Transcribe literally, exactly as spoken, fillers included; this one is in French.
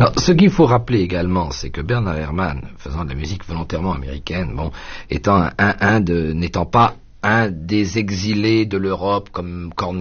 Alors, ce qu'il faut rappeler également, c'est que Bernard Herrmann, faisant de la musique volontairement américaine, bon, étant un, un, un de, n'étant pas un des exilés de l'Europe comme Korn